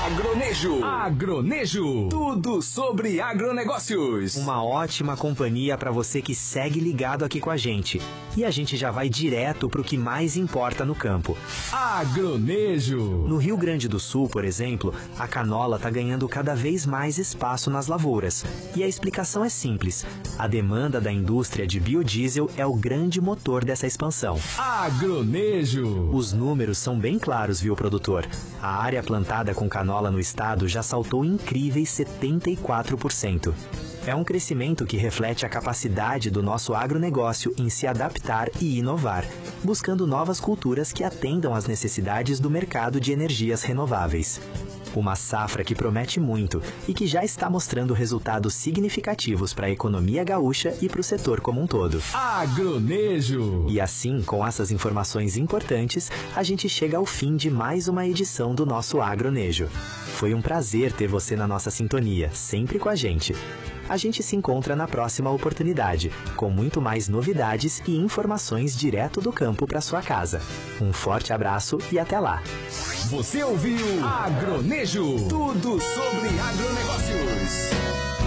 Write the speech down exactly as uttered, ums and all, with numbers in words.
Agronejo. Agronejo. Tudo sobre agronegócios. Uma ótima companhia para você que segue ligado aqui com a gente. E a gente já vai direto pro que mais importa no campo. Agronejo. No Rio Grande do Sul, por exemplo, a canola está ganhando cada vez mais espaço nas lavouras. E a explicação é simples. A demanda da indústria de biodiesel é o grande motor dessa expansão. Agronejo. Os números são bem claros, viu, produtor? A área plantada com canola no estado já saltou incríveis setenta e quatro por cento. É um crescimento que reflete a capacidade do nosso agronegócio em se adaptar e inovar, buscando novas culturas que atendam às necessidades do mercado de energias renováveis. Uma safra que promete muito e que já está mostrando resultados significativos para a economia gaúcha e para o setor como um todo. Agronejo. E assim, com essas informações importantes, a gente chega ao fim de mais uma edição do nosso Agronejo. Foi um prazer ter você na nossa sintonia, sempre com a gente. A gente se encontra na próxima oportunidade, com muito mais novidades e informações direto do campo para sua casa. Um forte abraço e até lá! Você ouviu Agronejo, tudo sobre agronegócio.